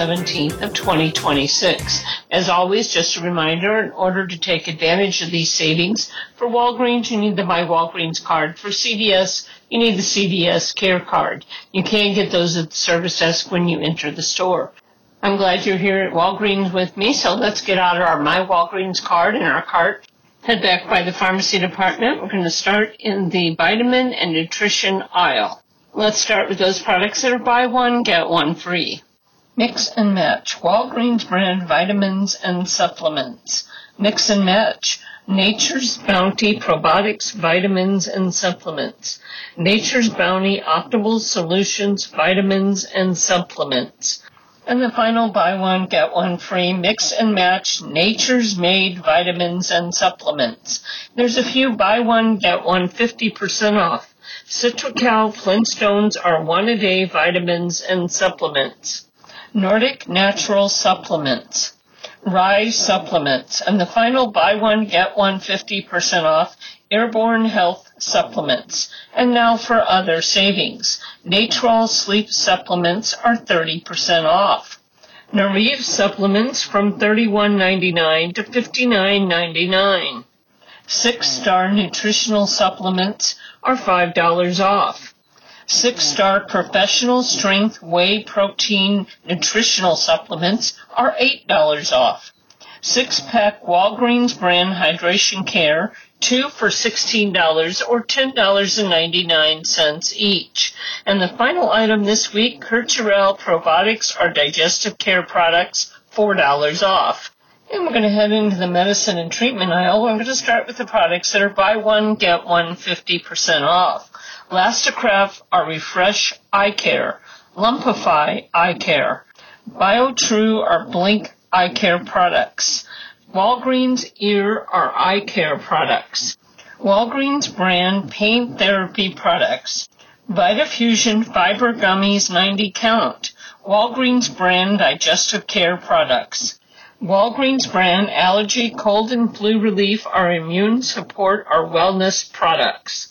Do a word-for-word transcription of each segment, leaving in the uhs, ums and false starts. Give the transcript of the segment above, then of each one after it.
seventeenth of twenty twenty-six. As always, just a reminder, in order to take advantage of these savings, for Walgreens, you need the My Walgreens card. For C D S, you need the C D S Care card. You can get those at the service desk when you enter the store. I'm glad you're here at Walgreens with me, so let's get out our My Walgreens card in our cart. Head back by the pharmacy department. We're going to start in the vitamin and nutrition aisle. Let's start with those products that are buy one, get one free. Mix and Match, Walgreens brand vitamins and supplements. Mix and Match, Nature's Bounty Probiotics Vitamins and Supplements. Nature's Bounty Optimal Solutions Vitamins and Supplements. And the final buy one, get one free, Mix and Match, Nature's Made Vitamins and Supplements. There's a few buy one, get one fifty percent off. Citracal Flintstones are one-a-day vitamins and supplements. Nordic Natural Supplements, Rise Supplements, and the final buy one, get one fifty percent off, Airborne Health Supplements. And now for other savings. Natrol Sleep Supplements are thirty percent off. Nariv Supplements from thirty-one ninety-nine to fifty-nine ninety-nine. Six Star Nutritional Supplements are five dollars off. Six Star Professional Strength Whey Protein Nutritional Supplements are eight dollars off. Six-pack Walgreens brand Hydration Care, two for sixteen dollars or ten dollars and ninety-nine cents each. And the final item this week, Kercherel Probiotics or Digestive Care Products, four dollars off. And we're going to head into the medicine and treatment aisle. I'm going to start with the products that are buy one, get one fifty percent off. Lasticraft are Refresh Eye Care, Lumpify Eye Care, BioTrue are Blink Eye Care products, Walgreens Ear are Eye Care products, Walgreens brand Pain Therapy products, Vitafusion Fiber Gummies ninety count, Walgreens brand Digestive Care products, Walgreens brand Allergy Cold and Flu Relief are Immune Support or Wellness products.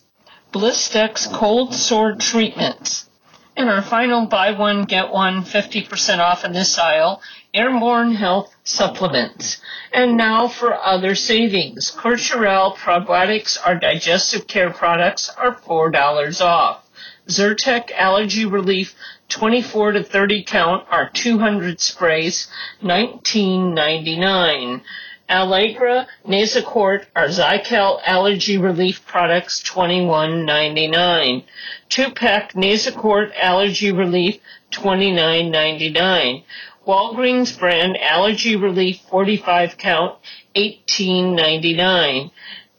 Blistex Cold Sore Treatments. And our final buy one, get one fifty percent off in this aisle, Airborne Health Supplements. And now for other savings. Kercherel Probiotics or Digestive Care products are four dollars off. Zyrtec Allergy Relief twenty-four to thirty count are two hundred sprays, nineteen ninety-nine. Allegra Nasacort or Zycal Allergy Relief Products, twenty-one ninety-nine. Two-pack Nasacort Allergy Relief, twenty-nine ninety-nine. Walgreens brand Allergy Relief forty-five count, eighteen ninety-nine.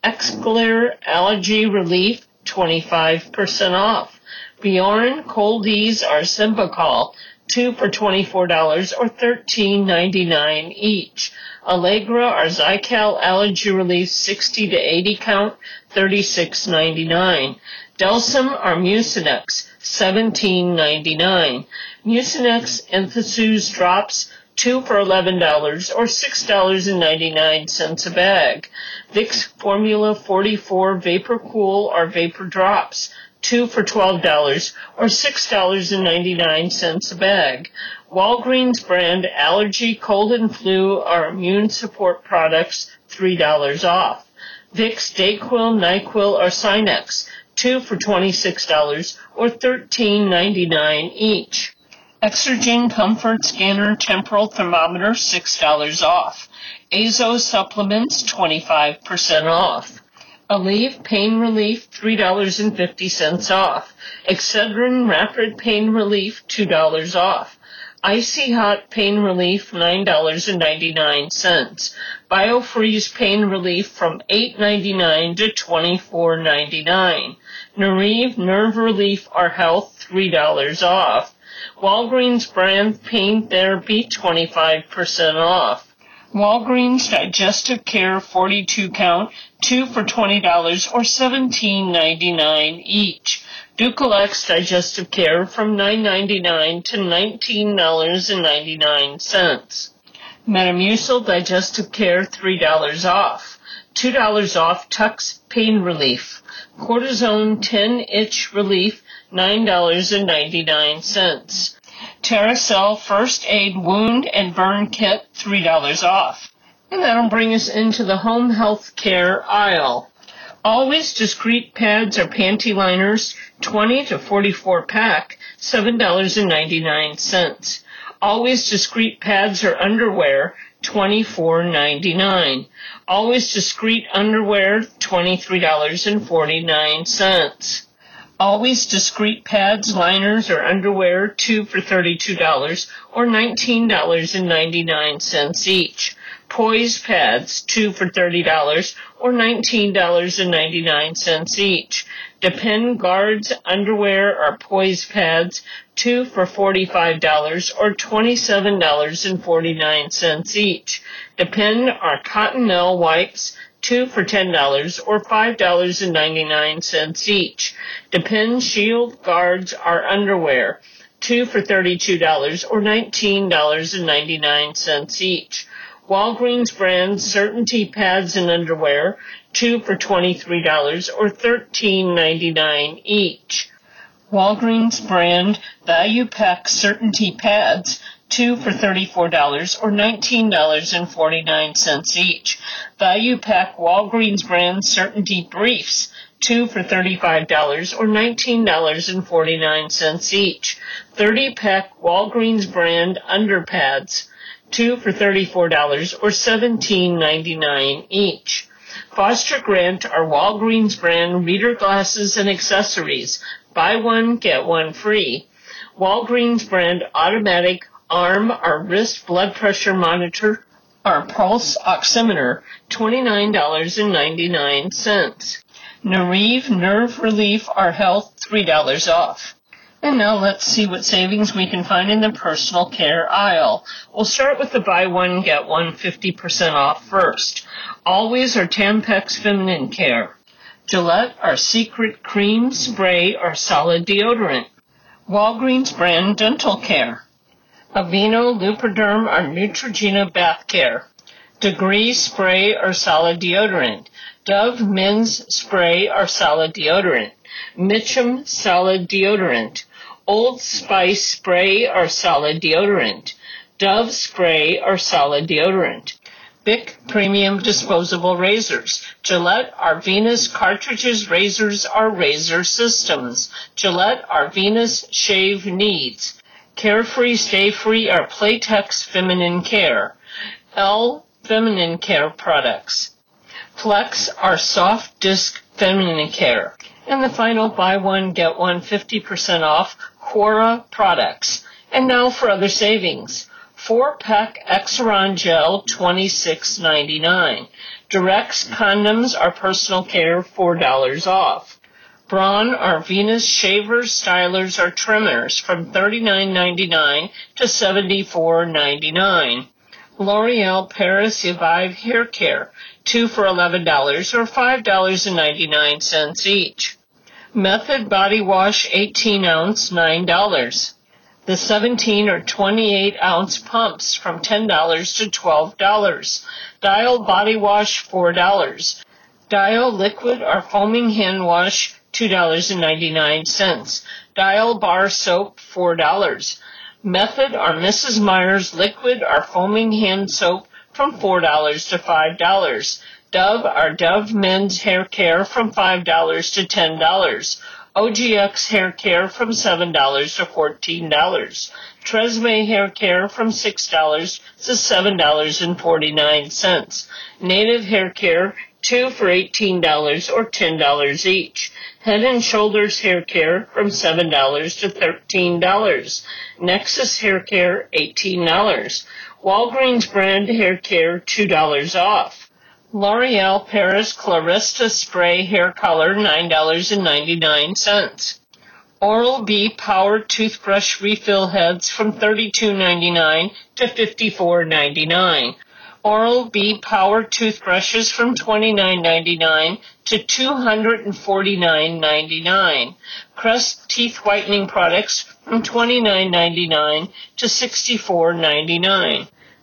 Xclair Allergy Relief, twenty-five percent off. Bjorn Cold Ease or Symbicol, two for twenty-four dollars or thirteen ninety-nine each. Allegra or Zycal Allergy Relief sixty to eighty count, thirty-six ninety-nine. Delsym or Mucinex, seventeen ninety-nine. Mucinex Enthususe Drops, two for eleven dollars or six dollars and ninety-nine cents a bag. Vicks Formula forty-four Vapor Cool or Vapor Drops, two for twelve dollars or six dollars and ninety-nine cents a bag. Walgreens brand Allergy Cold and Flu or Immune Support products, three dollars off. Vicks Dayquil, NyQuil or Sinex, two for twenty-six dollars or thirteen ninety-nine each. Exergen Comfort Scanner Temporal Thermometer, six dollars off. Azo Supplements, twenty-five percent off. Aleve Pain Relief, three dollars and fifty cents off. Excedrin Rapid Pain Relief, two dollars off. Icy Hot Pain Relief, nine dollars and ninety-nine cents. BioFreeze Pain Relief from eight ninety-nine to twenty-four ninety-nine. Nariv Nerve Relief or Health, three dollars off. Walgreens brand Pain Therapy, twenty-five percent off. Walgreens Digestive Care forty-two count, two for twenty dollars or seventeen ninety-nine each. Ducalex Digestive Care from nine ninety-nine to nineteen ninety-nine. Metamucil Digestive Care, three dollars off. two dollars off Tux Pain Relief. Cortisone ten Itch Relief, nine ninety-nine. Terracell First Aid Wound and Burn Kit, three dollars off. And that'll bring us into the home health care aisle. Always Discreet Pads or Panty Liners, twenty to forty-four pack, seven dollars and ninety-nine cents. Always Discreet Pads or Underwear, twenty-four ninety-nine. Always Discreet Underwear, twenty-three dollars and forty-nine cents. Always Discreet Pads, Liners, or Underwear, two for thirty-two dollars or nineteen dollars and ninety-nine cents each. Poise Pads, two for thirty dollars or nineteen dollars and ninety-nine cents each. Depend Guards Underwear or Poise Pads, two for forty-five dollars or twenty-seven dollars and forty-nine cents each. Depend are Cottonelle Wipes, two for ten dollars or five dollars and ninety-nine cents each. Depend Shield Guards are Underwear, two for thirty-two dollars or nineteen dollars and ninety-nine cents each. Walgreens brand Certainty Pads and Underwear, two for twenty-three dollars or thirteen ninety-nine each. Walgreens brand Value Pack Certainty Pads, two for thirty-four dollars or nineteen dollars and forty-nine cents each. Value Pack Walgreens brand Certainty Briefs, two for thirty-five dollars or nineteen dollars and forty-nine cents each. thirty pack Walgreens brand Underpads, two for thirty-four dollars or seventeen ninety-nine each. Foster Grant are Walgreens brand reader glasses and accessories. Buy one, get one free. Walgreens brand automatic arm or wrist blood pressure monitor or pulse oximeter, twenty-nine dollars and ninety-nine cents. Nerve Nerve Relief or Health, three dollars off. And now let's see what savings we can find in the personal care aisle. We'll start with the buy one, get one fifty percent off first. Always or Tampax Feminine Care. Gillette or Secret Cream, Spray, or Solid Deodorant. Walgreens brand Dental Care. Aveeno Lubriderm or Neutrogena Bath Care. Degree Spray or Solid Deodorant. Dove Men's Spray or Solid Deodorant. Mitchum Solid Deodorant. Old Spice Spray or Solid Deodorant. Dove Spray or Solid Deodorant. Bic Premium Disposable Razors. Gillette Arvenus Cartridges, Razors, or Razor Systems. Gillette Arvenus Shave Needs. Carefree Stay Free or Playtex Feminine Care. L Feminine Care Products. Flex or Soft Disc Feminine Care. And the final buy one, get one fifty percent off Quora products. And now for other savings. four pack Exeron Gel, twenty-six ninety-nine. Durex Condoms or Personal Care, four dollars off. Braun or Venus Shavers, Stylers, or Trimmers from thirty-nine ninety-nine to seventy-four ninety-nine. L'Oreal Paris Evive Hair Care, two for eleven dollars or five dollars and ninety-nine cents each. Method Body Wash eighteen ounce, nine dollars. The seventeen or twenty-eight ounce pumps from ten dollars to twelve dollars. Dial Body Wash, four dollars. Dial Liquid or Foaming Hand Wash, two dollars and ninety-nine cents. Dial Bar Soap, four dollars. Method or Missus Meyer's Liquid or Foaming Hand Soap from four dollars to five dollars. Dove or Dove Men's Hair Care from five dollars to ten dollars. O G X Hair Care from seven dollars to fourteen dollars. Tresemme Hair Care from six dollars to seven dollars and forty-nine cents. Native Hair Care, two for eighteen dollars or ten dollars each. Head and Shoulders Hair Care from seven dollars to thirteen dollars. Nexus Hair Care, eighteen dollars. Walgreens brand Hair Care, two dollars off. L'Oreal Paris Clarista Spray Hair Color, nine dollars and ninety-nine cents. Oral-B Power Toothbrush Refill Heads from thirty-two ninety-nine to fifty-four ninety-nine. Oral-B Power Toothbrushes from twenty-nine ninety-nine to two hundred forty-nine ninety-nine. Crest Teeth Whitening Products from twenty-nine ninety-nine to sixty-four ninety-nine.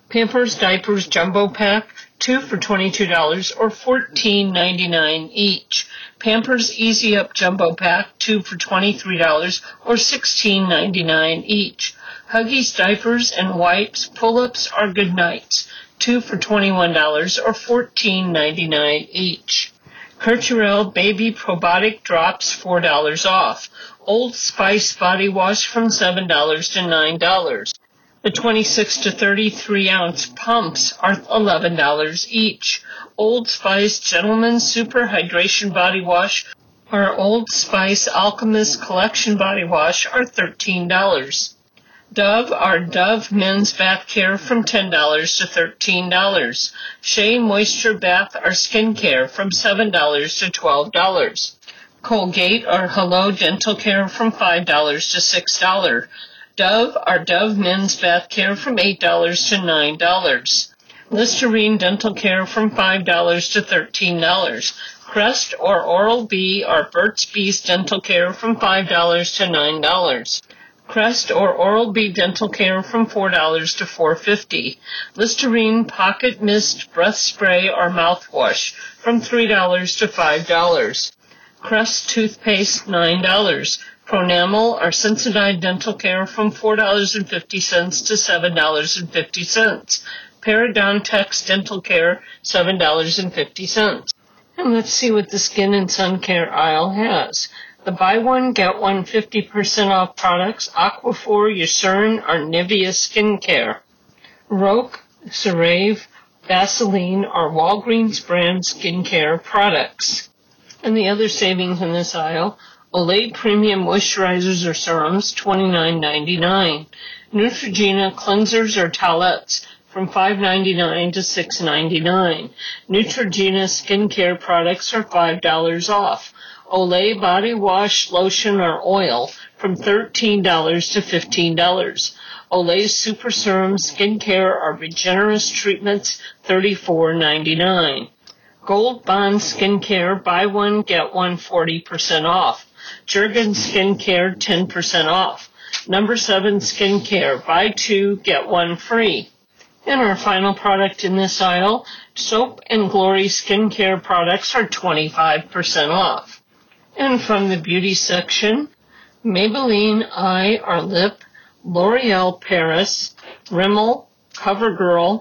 Pampers Diapers Jumbo Pack, two for twenty-two dollars or fourteen ninety-nine each. Pampers Easy Up Jumbo Pack, two for twenty-three dollars or sixteen ninety-nine each. Huggies Diapers and Wipes Pull-Ups or Goodnights, two for twenty-one dollars or fourteen ninety-nine each. Kercherel Baby Probiotic Drops, four dollars off. Old Spice Body Wash from seven dollars to nine dollars. The twenty-six to thirty-three ounce pumps are eleven dollars each. Old Spice Gentleman's Super Hydration Body Wash or Old Spice Alchemist Collection Body Wash are thirteen dollars. Dove our Dove Men's Bath Care from ten dollars to thirteen dollars. Shea Moisture Bath or Skincare from seven dollars to twelve dollars. Colgate or Hello Dental Care from five dollars to six dollars. Dove our Dove Men's Bath Care from eight dollars to nine dollars. Listerine Dental Care from five dollars to thirteen dollars. Crest or Oral-B or Burt's Bees Dental Care from five dollars to nine dollars. Crest or Oral-B Dental Care from four dollars to four dollars and fifty cents. Listerine Pocket Mist Breath Spray or Mouthwash from three dollars to five dollars. Crest Toothpaste, nine dollars. Pronamel or Sensodyne Dental Care from four dollars and fifty cents to seven dollars and fifty cents. Parodontax Dental Care, seven dollars and fifty cents. And let's see what the Skin and Sun Care aisle has. The buy one, get one fifty percent off products, Aquaphor, Eucerin, or Nivea Skincare. Roque, CeraVe, Vaseline, or Walgreens brand skincare products. And the other savings in this aisle, Olay Premium Moisturizers or Serums, twenty-nine ninety-nine. Neutrogena Cleansers or Towelettes, from five ninety-nine to six ninety-nine. Neutrogena Skincare products are five dollars off. Olay Body Wash, Lotion, or Oil, from thirteen dollars to fifteen dollars. Olay Super Serum Skincare or Regenerist Treatments, thirty-four ninety-nine. Gold Bond Skincare, buy one, get one forty percent off. Jergens Skincare, ten percent off. Number seven Skincare, buy two, get one free. And our final product in this aisle, Soap and Glory Skincare products are twenty-five percent off. And from the beauty section, Maybelline Eye or Lip, L'Oreal Paris, Rimmel, CoverGirl,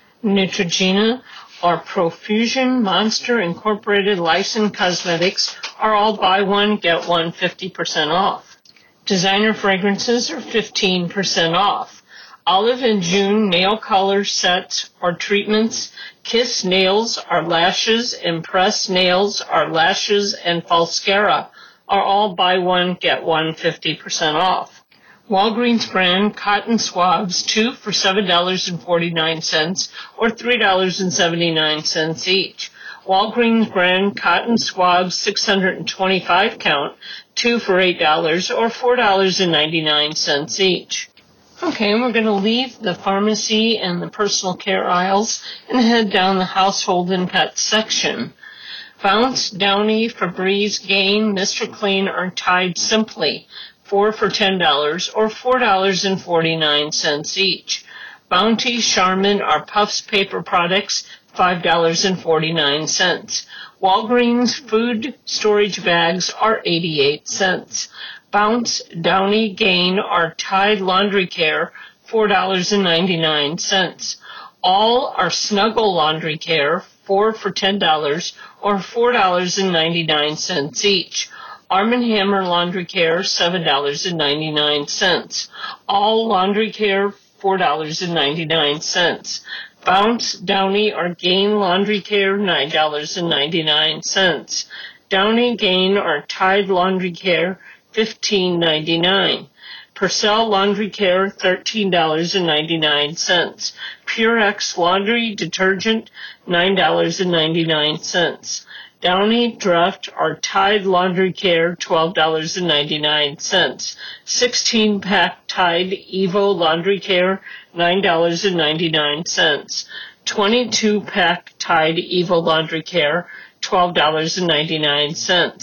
Neutrogena, or Profusion Monster Incorporated Licensed Cosmetics are all buy one, get one fifty percent off. Designer fragrances are fifteen percent off. Olive and June nail color sets or treatments, Kiss Nails or Lashes, Impress Nails or Lashes, and Falscara are all buy one, get one fifty percent off. Walgreens brand cotton swabs, two for seven dollars and forty-nine cents or three dollars and seventy-nine cents each. Walgreens brand cotton swabs, six hundred twenty-five count, two for eight dollars or four dollars and ninety-nine cents each. Okay, and we're going to leave the pharmacy and the personal care aisles and head down the household and pet section. Bounce, Downy, Febreze, Gain, Mister Clean, or Tide Simply, four for ten dollars or four dollars and forty-nine cents each. Bounty, Charmin, or Puffs paper products, five dollars and forty-nine cents. Walgreens food storage bags are eighty-eight cents. Bounce, Downy, Gain, or Tide Laundry Care, four dollars and ninety-nine cents. All are Snuggle Laundry Care, four for ten dollars or four dollars and ninety-nine cents each. Arm and Hammer Laundry Care, seven dollars and ninety-nine cents. All Laundry Care, four dollars and ninety-nine cents. Bounce, Downy, or Gain Laundry Care, nine dollars and ninety-nine cents. Downy, Gain, or Tide Laundry Care, fifteen ninety-nine. Purcell Laundry Care, thirteen dollars and ninety-nine cents. Purex Laundry Detergent, nine dollars and ninety-nine cents. Downy, Draft, or Tide Laundry Care, twelve dollars and ninety-nine cents. sixteen-pack Tide Evo Laundry Care, nine dollars and ninety-nine cents. twenty-two-pack Tide Evo Laundry Care, twelve dollars and ninety-nine cents.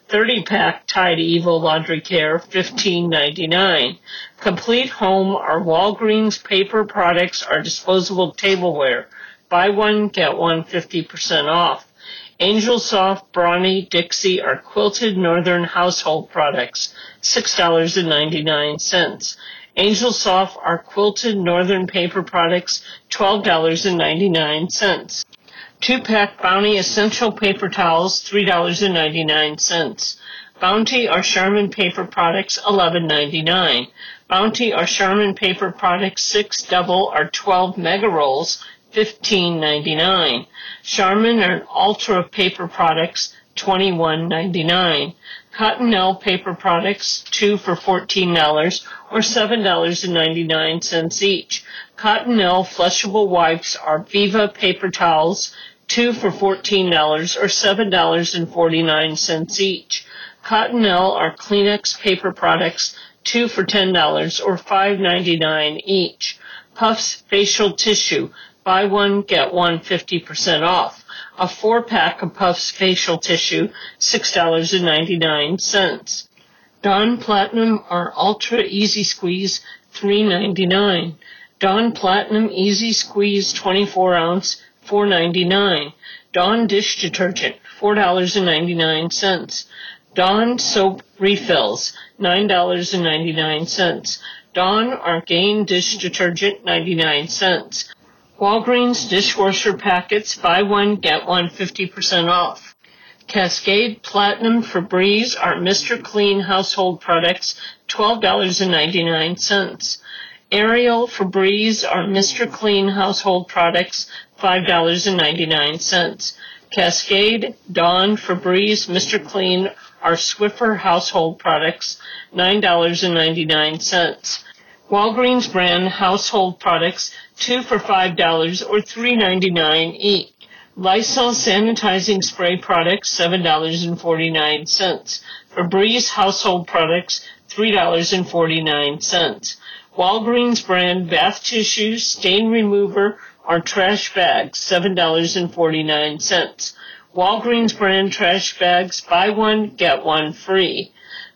thirty-pack Tide Evo Laundry Care, fifteen ninety-nine. Complete Home are Walgreens paper products are disposable tableware. Buy one, get one fifty percent off. Angel Soft, Brawny, Dixie are quilted northern household products, six dollars and ninety-nine cents. Angel Soft are quilted northern paper products, twelve dollars and ninety-nine cents. Two-pack Bounty Essential Paper Towels, three dollars and ninety-nine cents. Bounty or Charmin Paper Products, eleven ninety-nine. Bounty or Charmin Paper Products, six double or twelve mega rolls, fifteen ninety-nine. Charmin or Ultra Paper Products, twenty-one ninety-nine. Cottonelle Paper Products, two for fourteen dollars or seven dollars and ninety-nine cents each. Cottonelle Flushable Wipes are Viva Paper Towels, two for fourteen dollars or seven dollars and forty-nine cents each. Cottonelle are Kleenex Paper Products, two for ten dollars or five ninety-nine each. Puffs Facial Tissue, buy one, get one fifty percent off. A four-pack of Puffs Facial Tissue, six dollars and ninety-nine cents. Dawn Platinum or Ultra Easy Squeeze, three ninety-nine. Dawn Platinum Easy Squeeze twenty-four ounce, four ninety-nine. Dawn Dish Detergent, four dollars and ninety-nine cents. Dawn Soap Refills, nine dollars and ninety-nine cents. Dawn Argain Dish Detergent, ninety-nine cents. Walgreens dishwasher packets, buy one, get one fifty percent off. Cascade Platinum Febreze are Mister Clean household products, twelve dollars and ninety-nine cents. Ariel Febreze are Mister Clean household products, five dollars and ninety-nine cents. Cascade, Dawn, Febreze, Mister Clean are Swiffer household products, nine dollars and ninety-nine cents. Walgreens brand household products, two for five dollars or three ninety-nine each. Lysol sanitizing spray products, seven dollars and forty-nine cents. Febreze household products, three dollars and forty-nine cents. Walgreens brand bath tissue, stain remover, or trash bags, seven dollars and forty-nine cents. Walgreens brand trash bags, buy one, get one free.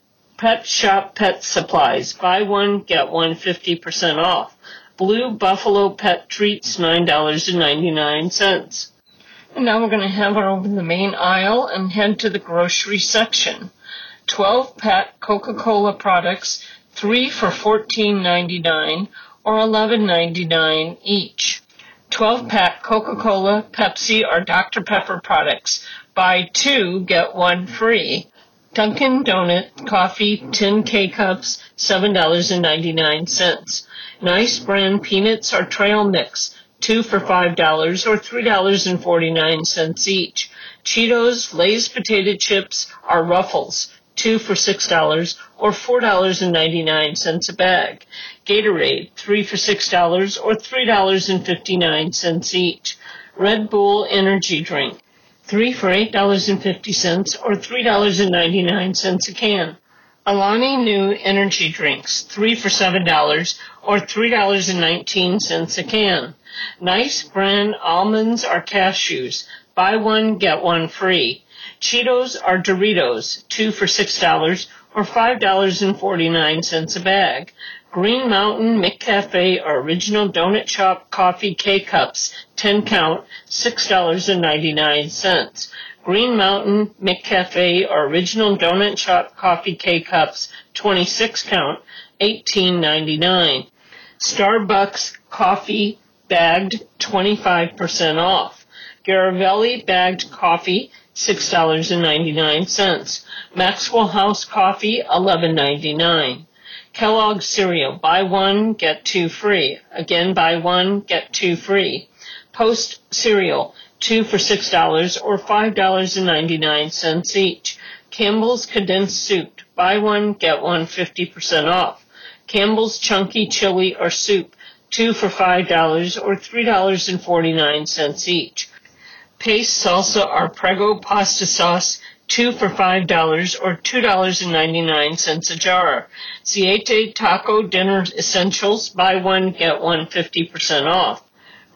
Pet Shop Pet Supplies, buy one, get one fifty percent off. Blue Buffalo Pet Treats, nine dollars and ninety-nine cents. And now we're going to have it over the main aisle and head to the grocery section. twelve-pack Coca-Cola products, three for fourteen ninety-nine or eleven ninety-nine each. twelve-pack Coca-Cola, Pepsi, or Doctor Pepper products, buy two, get one free. Dunkin' Donut Coffee Tin K-Cups, seven dollars and ninety-nine cents. Nice Brand Peanuts or Trail Mix, two for five dollars or three dollars and forty-nine cents each. Cheetos, Lay's Potato Chips, or Ruffles, two for six dollars or four dollars and ninety-nine cents a bag. Gatorade, three for six dollars or three dollars and fifty-nine cents each. Red Bull Energy Drink, three for eight dollars and fifty cents or three dollars and ninety-nine cents a can. Alani Nu Energy Drinks, three for seven dollars or three dollars and nineteen cents a can. Nice Brand Almonds or Cashews, buy one, get one free. Cheetos or Doritos, two for six dollars or five dollars and forty-nine cents a bag. Green Mountain McCafe or Original Donut Shop Coffee K-Cups, ten count, six dollars and ninety-nine cents. Green Mountain McCafe or Original Donut Shop Coffee K-Cups, twenty-six count, eighteen ninety-nine. Starbucks Coffee bagged, twenty-five percent off. Garavelli bagged coffee, six dollars and ninety-nine cents. Maxwell House Coffee, eleven ninety-nine. Kellogg's cereal, buy one, get two free. Again, buy one, get two free. Post cereal, two for six dollars or five dollars and ninety-nine cents each. Campbell's condensed soup, buy one, get one fifty percent off. Campbell's chunky chili or soup, two for five dollars or three dollars and forty-nine cents each. Pace salsa or Prego pasta sauce, two for five dollars or two dollars and ninety-nine cents a jar. Siete Taco Dinner Essentials, buy one, get one fifty percent off.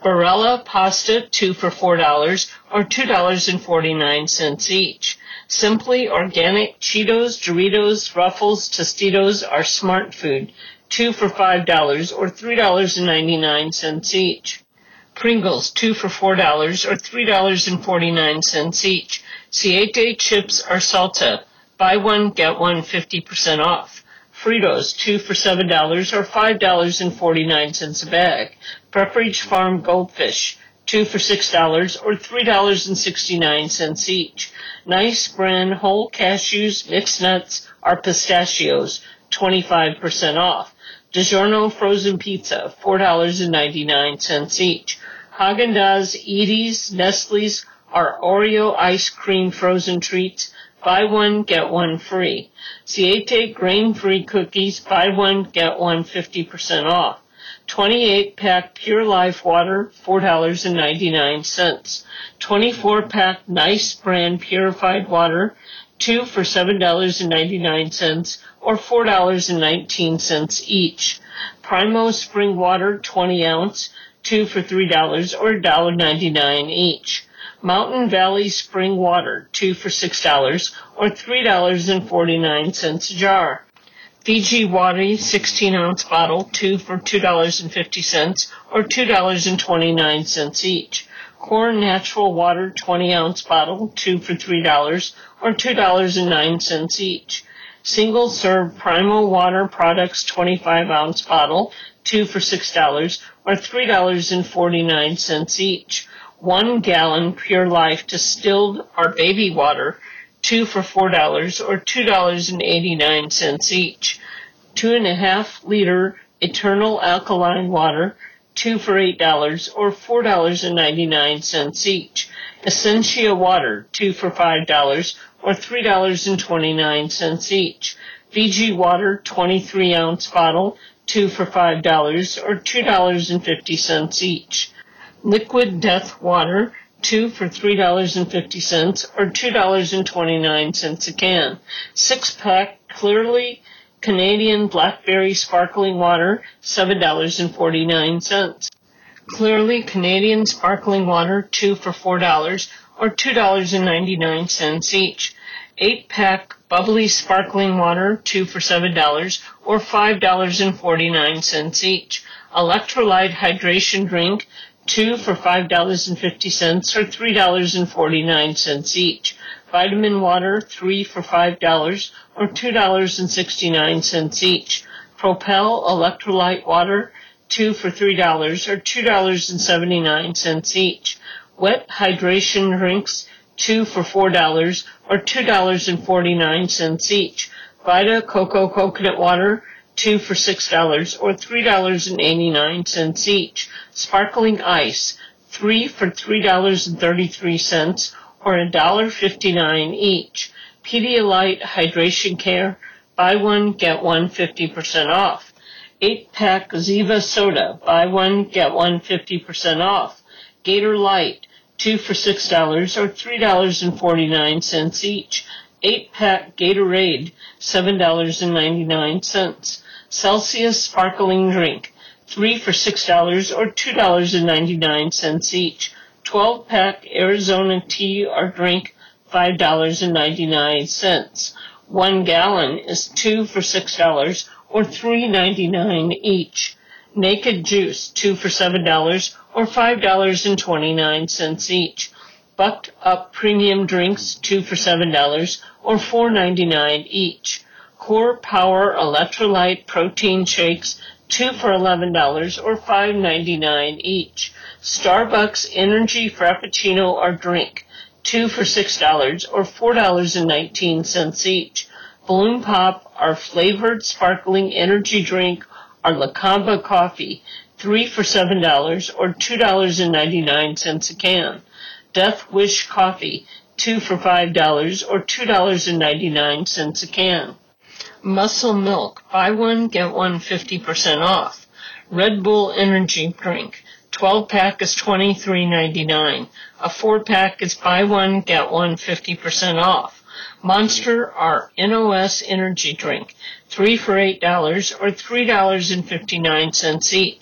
Barilla pasta, two for four dollars or two dollars and forty-nine cents each. Simply Organic Cheetos, Doritos, Ruffles, Tostitos are Smart Food, two for five dollars or three dollars and ninety-nine cents each. Pringles, two for four dollars or three dollars and forty-nine cents each. Siete chips are Salta, buy one, get one fifty percent off. Fritos, two for seven dollars or five dollars and forty-nine cents a bag. Pepperidge Farm Goldfish, two for six dollars or three dollars and sixty-nine cents each. Nice Brand Whole Cashews, Mixed Nuts are Pistachios, twenty-five percent off. DiGiorno Frozen Pizza, four dollars and ninety-nine cents each. Haagen-Dazs, Edy's, Nestle's are Oreo Ice Cream Frozen Treats, buy one, get one free. Siete grain-free cookies, buy one, get one fifty percent off. twenty-eight pack Pure Life water, four dollars and ninety-nine cents. twenty-four pack Nice Brand purified water, two for seven dollars and ninety-nine cents or four dollars and nineteen cents each. Primo Spring Water, twenty ounce, two for three dollars or one dollar and ninety-nine cents each. Mountain Valley Spring Water, two for six dollars or three dollars and forty-nine cents a jar. Fiji Water, sixteen ounce bottle, two for two dollars and fifty cents or two dollars and twenty-nine cents each. Core Natural Water, twenty ounce bottle, two for three dollars or two dollars and nine cents each. Single Serve Primo Water Products, twenty-five ounce bottle, two for six dollars or three dollars and forty-nine cents each. One gallon Pure Life Distilled or Baby Water, two for four dollars or two dollars and eighty-nine cents each. Two and a half liter Eternal Alkaline Water, two for eight dollars or four dollars and ninety-nine cents each. Essentia Water, two for five dollars or three dollars and twenty-nine cents each. Fiji Water, twenty-three ounce bottle, two for five dollars or two dollars and fifty cents each. Liquid Death Water, two for three dollars and fifty cents or two dollars and twenty-nine cents a can. Six pack Clearly Canadian Blackberry Sparkling Water, seven dollars and forty-nine cents. Clearly Canadian Sparkling Water, two for four dollars or two dollars and ninety-nine cents each. Eight pack Bubbly Sparkling Water, two for seven dollars or five dollars and forty-nine cents each. Electrolyte Hydration Drink, two for five dollars and fifty cents or three dollars and forty-nine cents each. Vitamin Water, three for five dollars or two dollars and sixty-nine cents each. Propel Electrolyte Water, two for three dollars or two dollars and seventy-nine cents each. Wet Hydration Drinks, two for four dollars or two dollars and forty-nine cents each. Vita Coco Coconut Water, two for six dollars or three dollars and eighty-nine cents each. Sparkling Ice, three for three dollars and thirty-three cents or one dollar and fifty-nine cents each. Pedialyte Hydration Care, buy one, get one fifty percent off. eight pack Ziva Soda, buy one, get one fifty percent off. Gator Light, two for six dollars or three dollars and forty-nine cents each. eight pack Gatorade, seven dollars and ninety-nine cents. Celsius Sparkling Drink, three for six dollars or two dollars and ninety-nine cents each. twelve pack Arizona Tea or Drink, five dollars and ninety-nine cents. One gallon is two for six dollars or three dollars and ninety-nine cents each. Naked Juice, two for seven dollars or five dollars and twenty-nine cents each. Bucked Up Premium Drinks, two for seven dollars or four dollars and ninety-nine cents each. Core Power Electrolyte Protein Shakes, two for eleven dollars or five dollars and ninety-nine cents each. Starbucks Energy Frappuccino or Drink, two for six dollars or four dollars and nineteen cents each. Balloon Pop or Flavored Sparkling Energy Drink or Lacamba Coffee, three for seven dollars or two dollars and ninety-nine cents a can. Death Wish Coffee, two for five dollars or two dollars and ninety-nine cents a can. Muscle Milk, buy one, get one fifty percent off. Red Bull Energy Drink, twelve pack is twenty-three ninety-nine. A four pack is buy one, get one fifty percent off. Monster or N O S Energy Drink, three for eight dollars or three dollars and fifty-nine cents each.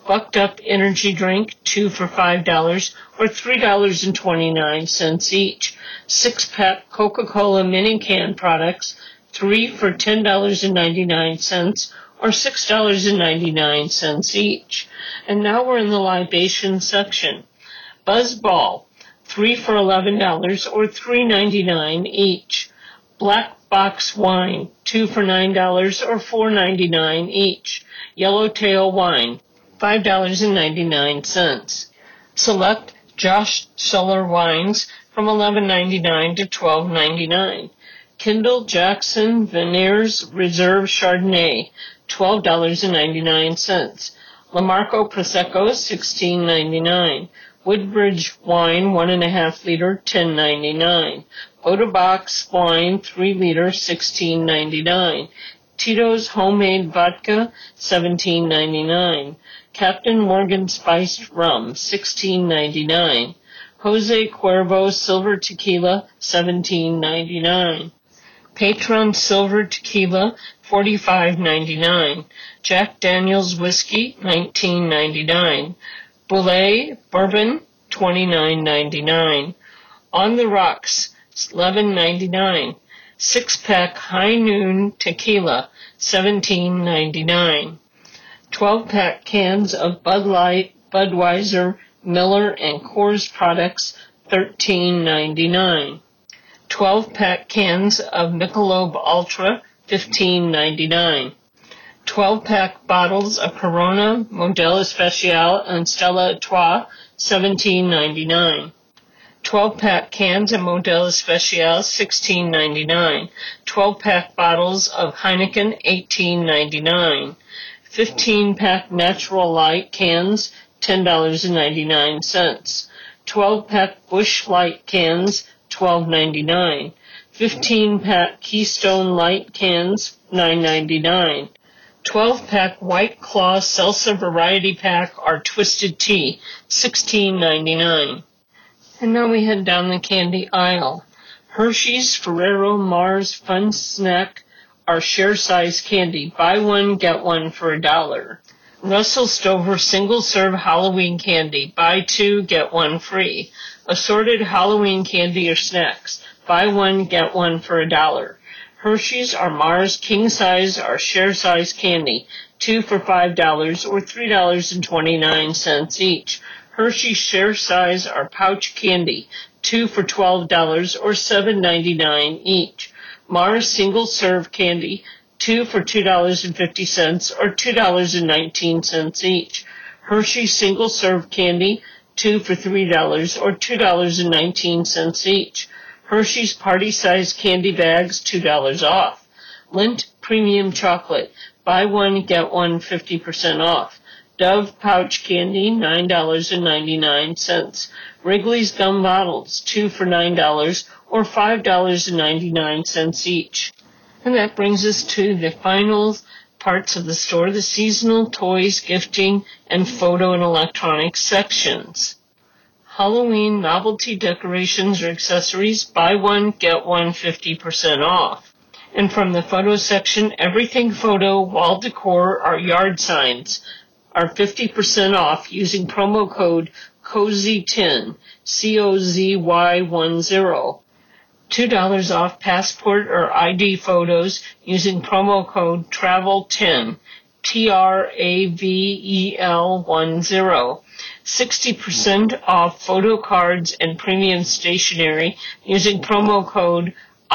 Bucked Up Energy Drink, two for five dollars or three dollars and twenty-nine cents each. Six-pack Coca-Cola mini can products, three for ten dollars and ninety-nine cents or six dollars and ninety-nine cents each. And now we're in the libation section. Buzz Ball, three for eleven dollars or three dollars and ninety-nine cents each. Black Box Wine, two for nine dollars or four dollars and ninety-nine cents each. Yellowtail Wine, five dollars and ninety-nine cents. Select Josh Suller wines from eleven ninety-nine to twelve ninety-nine. Kendall Jackson Veneers Reserve Chardonnay, twelve dollars and ninety-nine cents. Lamarco Prosecco, sixteen ninety-nine. Woodbridge Wine, one and a half liter, ten ninety-nine. Bodabox Wine, three liter, sixteen ninety-nine. Tito's Homemade Vodka, seventeen ninety-nine. Captain Morgan Spiced Rum, sixteen ninety-nine. Jose Cuervo Silver Tequila, seventeen ninety-nine. Patron Silver Tequila, forty-five ninety-nine. Jack Daniel's Whiskey, nineteen ninety-nine. Boulet Bourbon, twenty-nine ninety-nine. On the Rocks, eleven ninety-nine. Six-pack High Noon Tequila, seventeen ninety-nine. twelve-pack cans of Bud Light, Budweiser, Miller, and Coors products, thirteen ninety-nine. twelve-pack cans of Michelob Ultra, fifteen ninety-nine. twelve-pack bottles of Corona, Modelo Especial, and Stella Artois, seventeen ninety-nine. twelve-pack cans of Modelo Especial, sixteen ninety-nine. twelve-pack bottles of Heineken, eighteen ninety-nine. fifteen-pack Natural Light cans, ten dollars and ninety-nine cents. twelve-pack Busch Light cans, twelve ninety-nine. fifteen-pack Keystone Light cans, nine ninety-nine. twelve-pack White Claw Seltzer Variety Pack or Twisted Tea, sixteen ninety-nine. And now we head down the candy aisle. Hershey's Ferrero Mars Fun Snack are share-size candy. Buy one, get one for a dollar. Russell Stover single-serve Halloween candy. Buy two, get one free. Assorted Halloween candy or snacks. Buy one, get one for a dollar. Hershey's are Mars king-size or share-size candy. Two for five dollars or three dollars and twenty-nine cents each. Hershey's share-size are pouch candy. Two for twelve dollars or seven ninety-nine each. Mars single-serve candy. Two for two dollars and fifty cents or two dollars and nineteen cents each. Hershey's single-serve candy. Two for three dollars or two dollars and nineteen cents each. Hershey's party-size candy bags, two dollars off. Lindt Premium Chocolate. Buy one, get one, fifty percent off. Dove Pouch Candy, nine dollars and ninety-nine cents. Wrigley's Gum Bottles, two for nine dollars or five dollars and ninety-nine cents each. And that brings us to the final parts of the store, the seasonal toys, gifting, and photo and electronics sections. Halloween novelty decorations or accessories, buy one, get one, fifty percent off. And from the photo section, everything photo, wall decor, or yard signs are fifty percent off using promo code cozy ten, C O Z Y ten. two dollars off passport or I D photos using promo code travel ten, T R A V E L ten. sixty percent off photo cards and premium stationery using promo code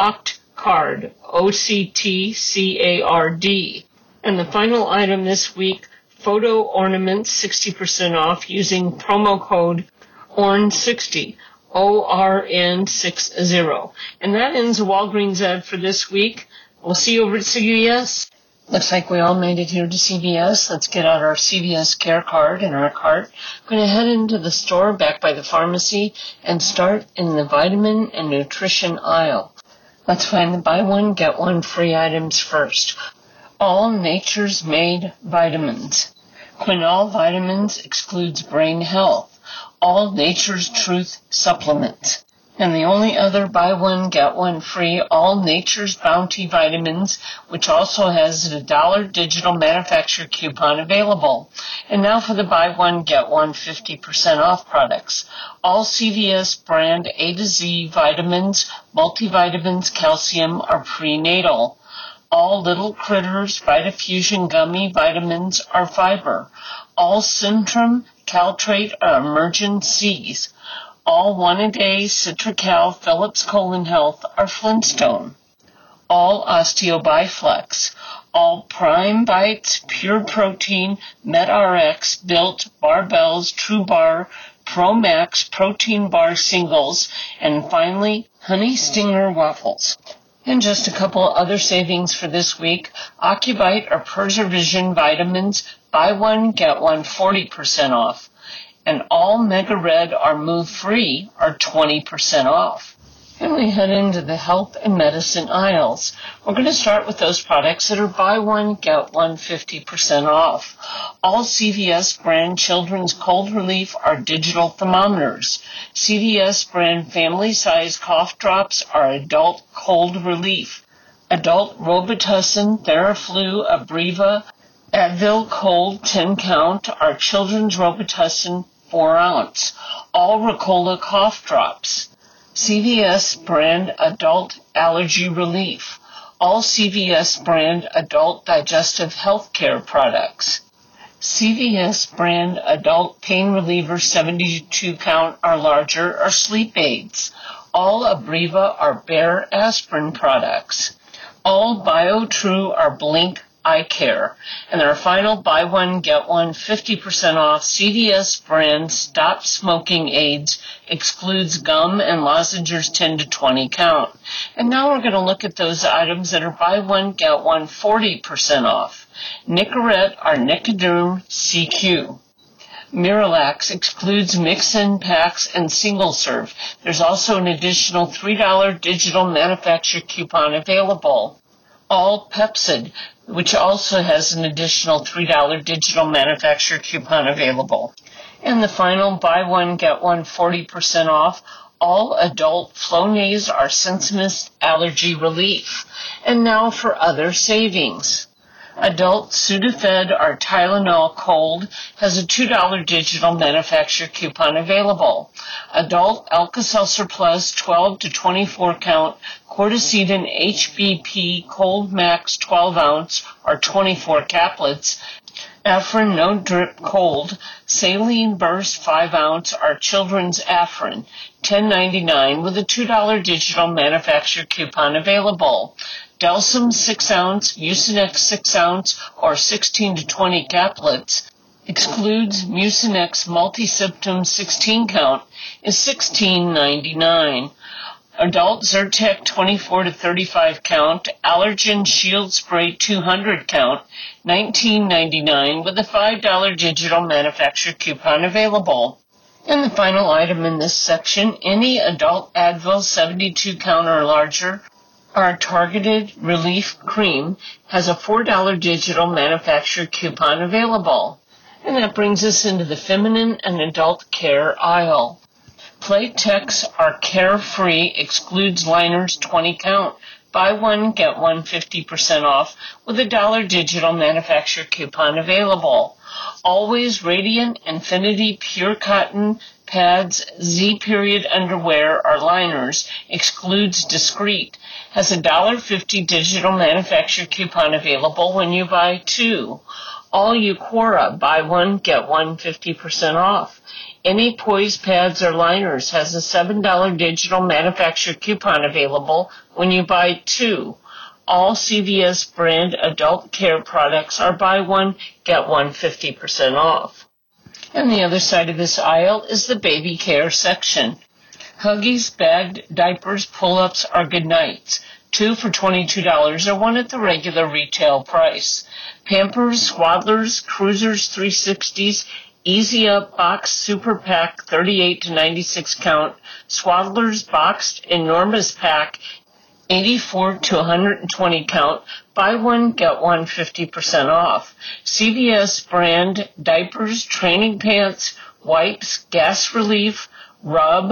OCTCARD, O C T C A R D. And the final item this week, photo ornaments, sixty percent off using promo code O R N sixty, O R N sixty. And that ends the Walgreens ad for this week. We'll see you over at C V S. Looks like we all made it here to C V S. Let's get out our C V S care card in our cart. We're going to head into the store back by the pharmacy and start in the vitamin and nutrition aisle. Let's find the buy one, get one free items first. All Nature's Made vitamins. Quinol Vitamins excludes brain health. All Nature's Truth supplements. And the only other buy one, get one free, all Nature's Bounty vitamins, which also has a dollar digital manufacturer coupon available. And now for the buy one, get one fifty percent off products. All C V S brand A to Z vitamins, multivitamins, calcium are prenatal. All Little Critters Vitafusion gummy vitamins are fiber. All Centrum Caltrate are emergent C's. All one-a-day Citracal Phillips Colon Health are Flintstone. All OsteoBiflex. All Prime Bites, Pure Protein, MedRx, Built, Barbells, True Bar, Pro Max, Protein Bar Singles, and finally, Honey Stinger Waffles. And just a couple other savings for this week. Ocuvite or Persevision vitamins, buy one, get one forty percent off. And all Mega Red or Move Free are twenty percent off. And we head into the health and medicine aisles. We're going to start with those products that are buy one, get one fifty percent off. All C V S brand children's cold relief are digital thermometers. C V S brand family size cough drops are adult cold relief. Adult Robitussin, Theraflu, Abreva, Advil Cold ten count are children's Robitussin four ounce. All Ricola cough drops. C V S brand adult allergy relief. All C V S brand adult digestive health care products. C V S brand adult pain reliever seventy-two count or larger are sleep aids. All Abreva are Bayer aspirin products. All BioTrue are Blink eye care. And our final buy one, get one fifty percent off C V S brand Stop Smoking Aids excludes gum and lozenges ten to twenty count. And now we're going to look at those items that are buy one, get one forty percent off. Nicorette or Nicoderm C Q. Miralax excludes mix-in packs and single serve. There's also an additional three dollars digital manufacturer coupon available. All Pepcid, which also has an additional three dollars digital manufacturer coupon available. And the final buy one, get one forty percent off. All adult Flonase or Sensimist allergy relief. And now for other savings. Adult Sudafed or Tylenol Cold has a two dollars digital manufacturer coupon available. Adult Alka-Seltzer Plus twelve to twenty-four count Corticidin H B P Cold Max twelve ounce or twenty-four caplets. Afrin No Drip Cold Saline Burst five ounce or Children's Afrin ten ninety-nine with a two dollars digital manufacturer coupon available. Delsum six ounce, Mucinex six ounce, or sixteen to twenty caplets excludes Mucinex Multi-Symptom sixteen count is sixteen ninety-nine. Adult Zyrtec twenty-four to thirty-five count, Allergen Shield Spray two hundred count, nineteen ninety-nine with a five dollars digital manufacturer coupon available. And the final item in this section, any adult Advil seventy-two count or larger, our Targeted Relief Cream has a four dollars digital manufacturer coupon available. And that brings us into the feminine and adult care aisle. Playtex are Carefree excludes liners twenty count. Buy one, get one fifty percent off with a dollar digital manufacturer coupon available. Always Radiant Infinity Pure Cotton Pads Z-period underwear or liners excludes Discreet has a one dollar fifty digital manufacturer coupon available when you buy two. All Eucora buy one, get one fifty percent off. Any Poise pads or liners has a seven dollars digital manufacturer coupon available when you buy two. All C V S brand adult care products are buy one, get one fifty percent off. And the other side of this aisle is the baby care section. Huggies bagged diapers pull-ups are good nights. Two for twenty-two dollars or one at the regular retail price. Pampers, Swaddlers, Cruisers three sixties, Easy Up Box Super Pack thirty-eight to ninety-six count, Swaddlers Boxed Enormous Pack eighty-four to one hundred twenty count, buy one, get one fifty percent off. C V S brand diapers, training pants, wipes, gas relief, rub,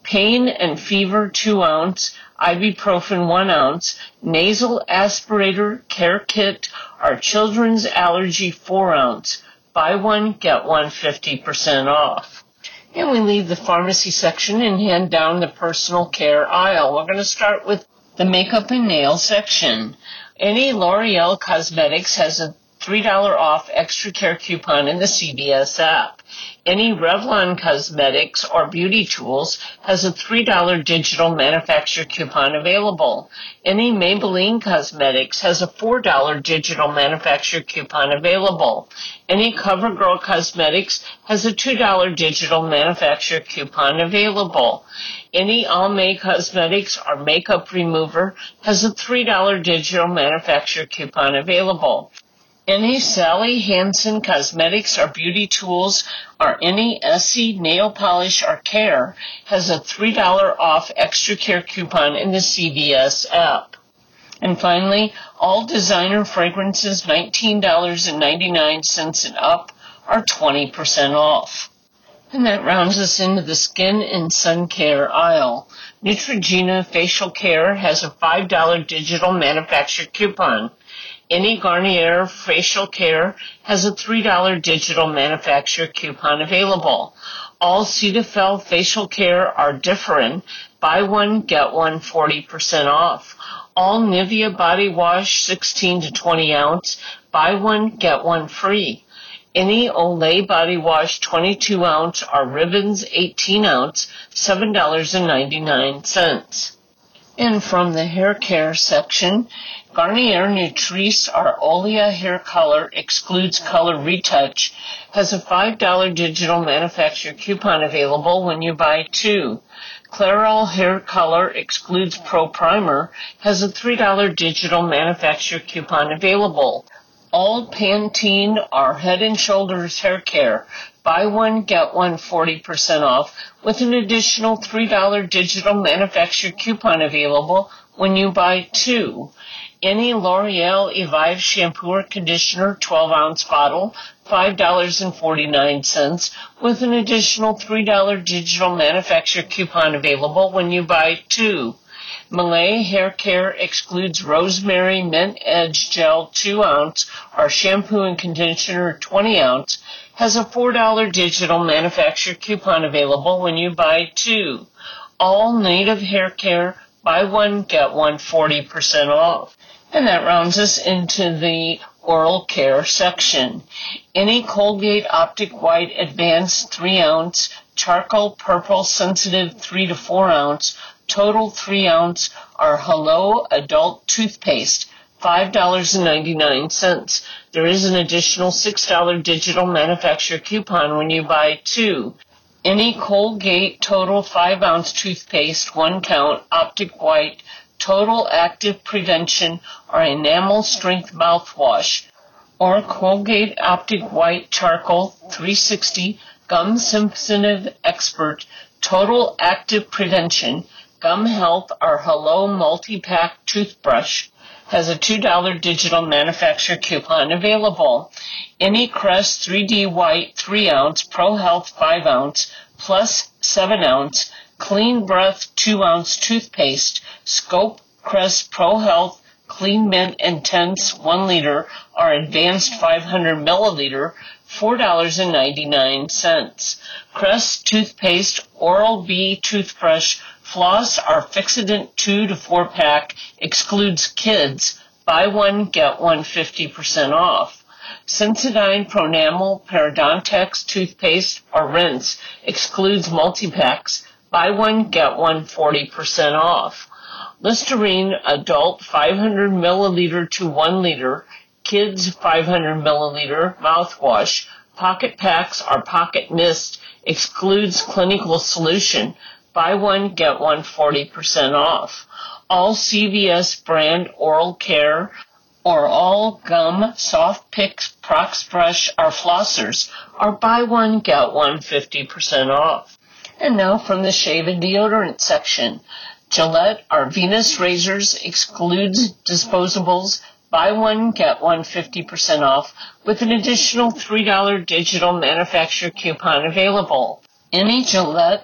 pain and fever two ounce, ibuprofen one ounce, nasal aspirator care kit, or children's allergy four ounce. Buy one, get one fifty percent off. And we leave the pharmacy section and hand down the personal care aisle. We're going to start with the makeup and nail section. Any L'Oreal Cosmetics has a three dollars off extra care coupon in the C V S app. Any Revlon Cosmetics or Beauty Tools has a three dollars digital manufacturer coupon available. Any Maybelline Cosmetics has a four dollars digital manufacturer coupon available. Any CoverGirl Cosmetics has a two dollars digital manufacturer coupon available. Any Almay Cosmetics or Makeup Remover has a three dollars digital manufacturer coupon available. Any Sally Hansen Cosmetics or Beauty Tools or any Essie Nail Polish or Care has a three dollars off extra care coupon in the C V S app. And finally, all designer fragrances nineteen ninety-nine and up are twenty percent off. And that rounds us into the skin and sun care aisle. Neutrogena Facial Care has a five dollars digital manufacturer coupon. Any Garnier Facial Care has a three dollars digital manufacturer coupon available. All Cetaphil Facial Care are different. Buy one, get one forty percent off. All Nivea Body Wash sixteen to twenty ounce. Buy one, get one free. Any Olay Body Wash twenty-two ounce or Ribbons eighteen ounce, seven dollars and ninety-nine cents. And from the hair care section, Garnier Nutrice or Olia Hair Color excludes color retouch has a five dollars digital manufacturer coupon available when you buy two. Clairol Hair Color excludes Pro Primer has a three dollars digital manufacturer coupon available. All Pantene or Head and Shoulders Hair Care, buy one, get one forty percent off with an additional three dollars digital manufacturer coupon available when you buy two. Any L'Oreal Evive Shampoo or Conditioner twelve ounce bottle, five dollars and forty-nine cents with an additional three dollars digital manufacturer coupon available when you buy two. Malay Hair Care excludes Rosemary Mint Edge Gel two ounce or Shampoo and Conditioner twenty ounce, has a four dollars digital manufacturer coupon available when you buy two. All Native Hair Care, buy one, get one forty percent off. And that rounds us into the oral care section. Any Colgate Optic White Advanced three ounce, Charcoal Purple Sensitive three to four ounce, Total three ounce, or Hello Adult Toothpaste, five dollars and ninety-nine cents. There is an additional six dollars digital manufacturer coupon when you buy two. Any Colgate Total five ounce toothpaste, one count, Optic White, Total Active Prevention, or Enamel Strength Mouthwash, or Colgate Optic White Charcoal three sixty, Gum Sensitive Expert, Total Active Prevention, Gum Health, or Hello Multi-Pack Toothbrush, has a two dollars digital manufacturer coupon available. Any Crest three D White three ounce, Pro Health five ounce, Plus seven ounce, Clean Breath two ounce toothpaste, Scope Crest Pro Health Clean Mint Intense one liter, or Advanced five hundred milliliter, four dollars and ninety-nine cents. Crest Toothpaste Oral-B Toothbrush Floss or Fixodent two to four pack excludes kids. Buy one, get one fifty percent off. Sensodyne Pronamel Parodontax Toothpaste or Rinse excludes multi-packs. Buy one, get one forty percent off. Listerine Adult five hundred milliliter to one liter, Kids five hundred milliliter mouthwash, Pocket Packs or Pocket Mist excludes Clinical Solution. Buy one, get one forty percent off. All C V S brand oral care or all gum, soft picks, Prox brush, or flossers are buy one, get one fifty percent off. And now from the shave and deodorant section. Gillette or Venus razors excludes disposables. Buy one, get one fifty percent off with an additional three dollars digital manufacturer coupon available. Any Gillette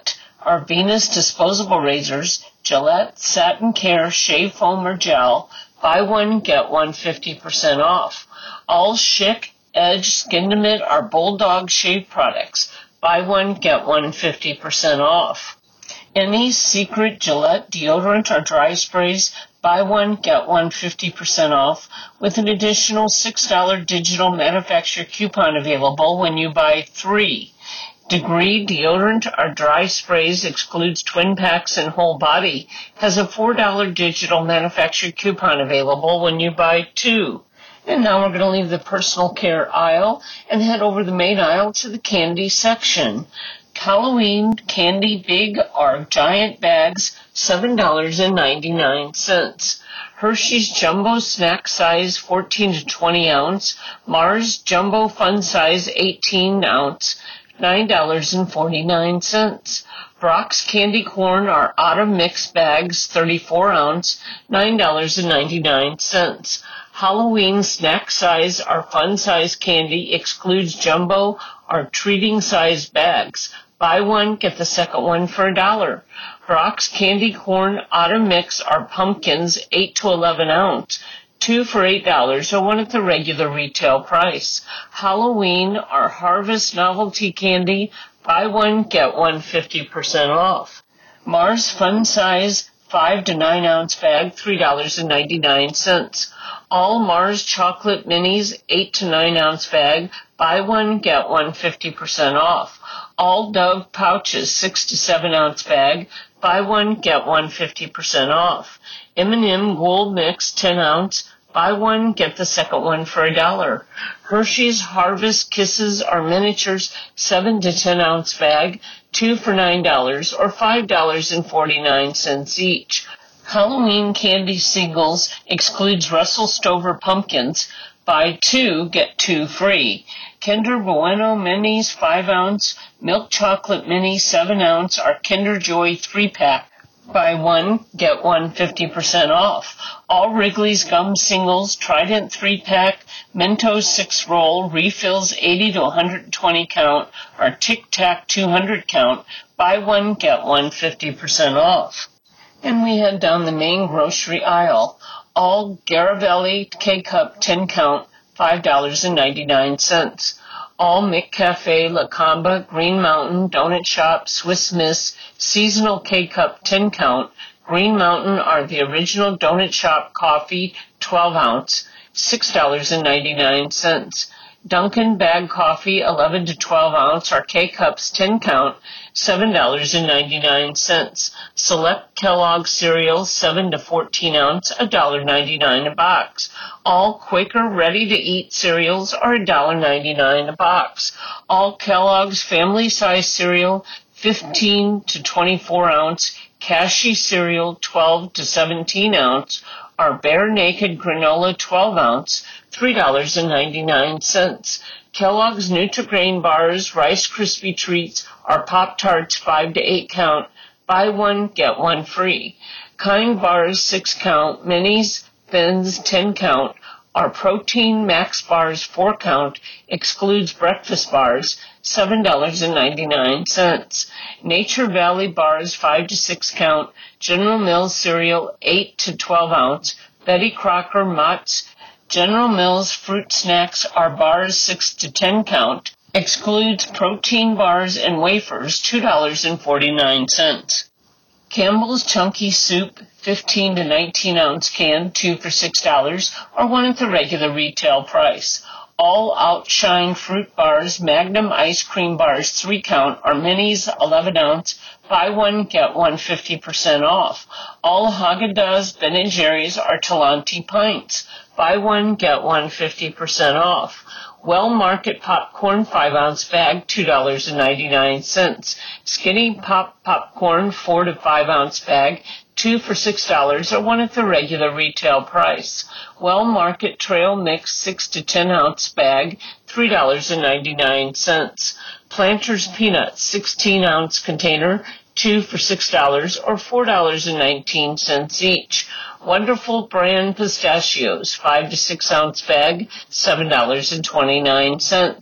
Our Venus disposable razors, Gillette, Satin Care, Shave Foam or Gel, buy one, get one fifty percent off. All Schick, Edge, Skindamit are Bulldog shave products. Buy one, get one fifty percent off. Any Secret, Gillette deodorant or dry sprays, buy one, get one fifty percent off with an additional six dollars digital manufacturer coupon available when you buy three. Degree deodorant or dry sprays excludes twin packs and whole body has a four dollars digital manufacturer coupon available when you buy two. And now we're going to leave the personal care aisle and head over the main aisle to the candy section. Halloween candy big or giant bags, seven dollars and ninety-nine cents. Hershey's Jumbo Snack Size fourteen to twenty ounce, Mars Jumbo Fun Size eighteen ounce, nine dollars and forty-nine cents. Brock's Candy Corn are Autumn Mix Bags, thirty-four ounce, nine dollars and ninety-nine cents. Halloween Snack Size or Fun Size Candy excludes jumbo or treating size bags. Buy one, get the second one for a dollar. Brock's Candy Corn Autumn Mix are pumpkins, eight to eleven ounce. Two for eight dollars or one at the regular retail price. Halloween or Harvest Novelty Candy, buy one, get one fifty percent off. Mars Fun Size five to nine ounce bag, three dollars and ninety-nine cents. All Mars Chocolate Minis eight to nine ounce bag, buy one, get one fifty percent off. All Dove pouches six to seven ounce bag, buy one, get one fifty percent off. M and M Gold Mix ten ounce, buy one, get the second one for a dollar. Hershey's Harvest Kisses are miniatures seven to ten ounce bag, two for nine dollars or five dollars and forty-nine cents each. Halloween Candy Singles excludes Russell Stover pumpkins. Buy two, get two free. Kinder Bueno Minis five ounce, Milk Chocolate Mini seven ounce are Kinder Joy three pack. Buy one, get one fifty percent off. All Wrigley's Gum Singles, Trident three pack, Mentos six roll, refills eighty to one hundred twenty count, or Tic Tac two hundred count. Buy one, get one fifty percent off. And we head down the main grocery aisle. All Garavelli K-Cup ten count, five dollars and ninety-nine cents. All McCafe, La Comba, Green Mountain, Donut Shop, Swiss Miss, Seasonal K-Cup ten count, Green Mountain are the original Donut Shop coffee, twelve ounce, six dollars and ninety-nine cents. Dunkin' Bag Coffee, eleven to twelve ounce, are K-Cups ten count, seven dollars and ninety-nine cents. Select Kellogg cereal, seven to fourteen ounce, one dollar and ninety-nine cents a box. All Quaker ready-to-eat cereals are one dollar and ninety-nine cents a box. All Kellogg's family size cereal, fifteen to twenty-four ounce, Cashy cereal, twelve to seventeen ounce, are Bare Naked granola twelve ounce, three dollars and ninety-nine cents. Kellogg's Nutri-Grain bars, Rice Krispie treats, are Pop-Tarts five to eight count, buy one, get one free. Kind bars six count, Minis, Thins ten count, are Protein Max bars four count, excludes breakfast bars, seven dollars and ninety-nine cents. Nature Valley bars five to six count, General Mills cereal eight to twelve ounce, Betty Crocker Mott's General Mills fruit snacks are bars six to ten count, excludes protein bars and wafers, two dollars and forty-nine cents. Campbell's Chunky Soup, fifteen to nineteen ounce can, two for six dollars, or one at the regular retail price. All Outshine fruit bars, Magnum ice cream bars, three count, are minis, eleven ounce, buy one, get one fifty percent off. All Haagen-Dazs Ben and Jerry's are Talenti pints, buy one, get one fifty percent off. Well Market popcorn five ounce bag, two dollars and ninety-nine cents. Skinny Pop popcorn four to five ounce bag, two for six dollars, or one at the regular retail price. Well Market Trail Mix six to ten ounce bag, three dollars and ninety-nine cents. Planters Peanuts sixteen ounce container, two for six dollars, or four dollars and nineteen cents each. Wonderful Brand Pistachios, five to six ounce bag, seven dollars and twenty-nine cents.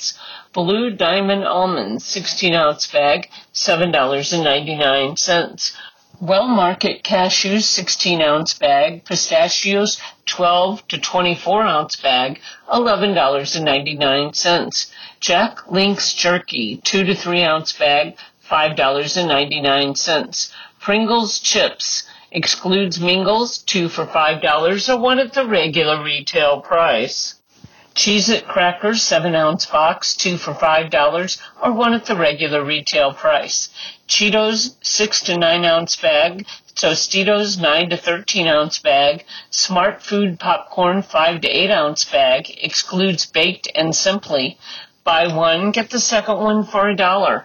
Blue Diamond Almonds, sixteen ounce bag, seven dollars and ninety-nine cents. Well Market Cashews, sixteen ounce bag, pistachios, twelve to twenty-four ounce bag, eleven dollars and ninety-nine cents. Jack Link's Jerky, two to three ounce bag, five dollars and ninety-nine cents. Pringles Chips, excludes Mingles, two for five dollars or one at the regular retail price. Cheez-It Crackers, seven ounce box, two for five dollars or one at the regular retail price. Cheetos, six to nine ounce bag. Tostitos, nine to thirteen ounce bag. Smart Food Popcorn, five to eight ounce bag, excludes Baked and Simply. Buy one, get the second one for a dollar.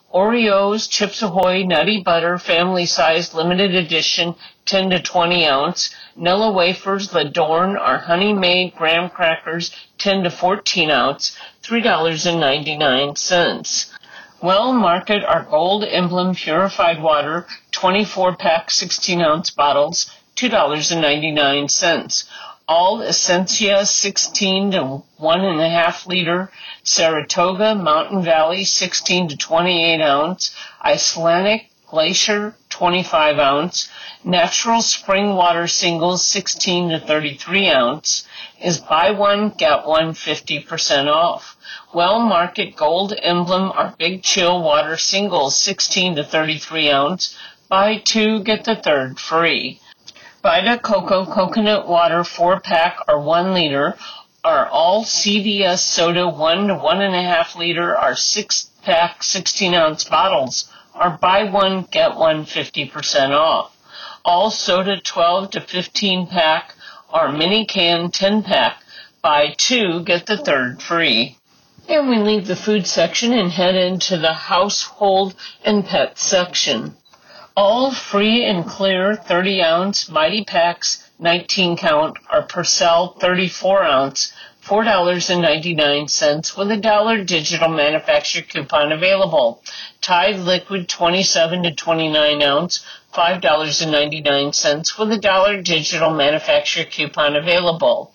Oreos, Chips Ahoy, Nutty Butter, family size, limited edition, ten to twenty ounce. Nilla Wafers, Ladorn, or Honey Made graham crackers, ten to fourteen ounce, three dollars and ninety-nine cents. Well Market, our Gold Emblem purified water, twenty-four pack, sixteen ounce bottles, two dollars and ninety-nine cents. All Essentia, sixteen to one and a half liter. Saratoga, Mountain Valley, sixteen to twenty-eight ounce. Icelandic Glacier, twenty-five ounce. Natural Spring Water Singles, sixteen to thirty-three ounce. Is buy one, get one fifty percent off. Well Market Gold Emblem, our Big Chill Water Singles, sixteen to thirty-three ounce. Buy two, get the third free. Vita Coco Coconut Water four pack or one liter, are all C V S Soda one to one and a half liter, or six pack sixteen ounce bottles, are buy one, get one fifty percent off. All Soda twelve to fifteen pack or mini can ten pack, buy two, get the third free. And we leave the food section and head into the household and pet section. All Free and Clear thirty ounce Mighty Packs nineteen count are Purcell thirty-four ounce, four dollars and ninety-nine cents with a dollar digital manufacturer coupon available. Tide Liquid twenty-seven to twenty-nine ounce, five dollars and ninety-nine cents with a dollar digital manufacturer coupon available.